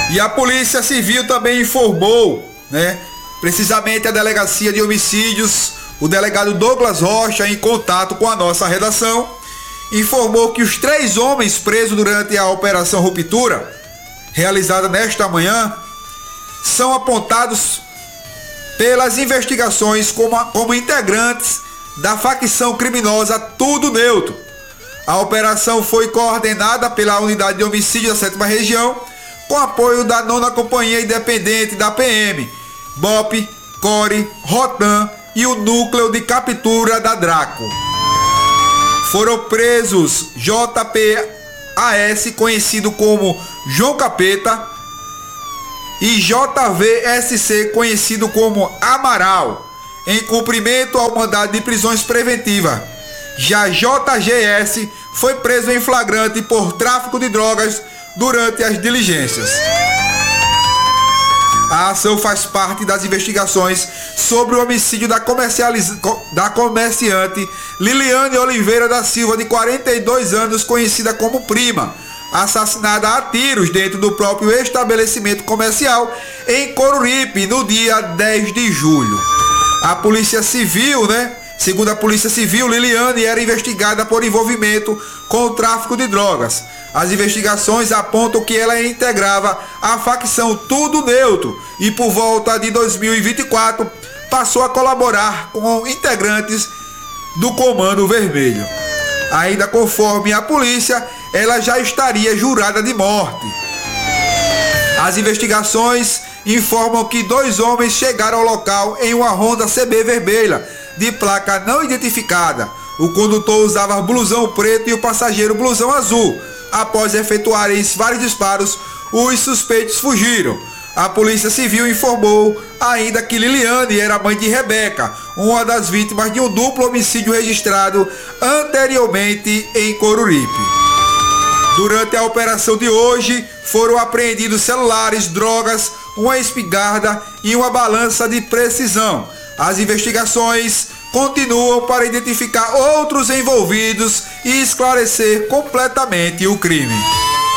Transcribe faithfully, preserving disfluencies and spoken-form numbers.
E a Polícia Civil também informou, né? Precisamente a Delegacia de Homicídios, o delegado Douglas Rocha, em contato com a nossa redação, informou que os três homens presos durante a Operação Ruptura, realizada nesta manhã, são apontados pelas investigações como, como integrantes da facção criminosa Tudo Neutro. A operação foi coordenada pela Unidade de Homicídio da sétima Região, com apoio da nona Companhia Independente da P M, B O P, Core, Rotan e o Núcleo de Captura da Draco. Foram presos J P A S, conhecido como João Capeta, e J V S C, conhecido como Amaral, em cumprimento ao mandado de prisões preventiva. Já J G S foi preso em flagrante por tráfico de drogas durante as diligências. A ação faz parte das investigações sobre o homicídio da, comercializ... da comerciante Liliane Oliveira da Silva, de quarenta e dois anos, conhecida como Prima, assassinada a tiros dentro do próprio estabelecimento comercial em Coruripe, no dia dez de julho. A Polícia Civil, né? Segundo a Polícia Civil, Liliane era investigada por envolvimento com o tráfico de drogas. As investigações apontam que ela integrava a facção Tudo Neutro e, por volta de dois mil e vinte e quatro, passou a colaborar com integrantes do Comando Vermelho. Ainda conforme a polícia, ela já estaria jurada de morte. As investigações informam que dois homens chegaram ao local em uma Honda C B vermelha, de placa não identificada. O condutor usava blusão preto e o passageiro blusão azul. Após efetuarem vários disparos, os suspeitos fugiram. A Polícia Civil informou ainda que Liliane era mãe de Rebeca, uma das vítimas de um duplo homicídio registrado anteriormente em Coruripe. Durante a operação de hoje, foram apreendidos celulares, drogas, uma espingarda e uma balança de precisão. As investigações continuam para identificar outros envolvidos e esclarecer completamente o crime.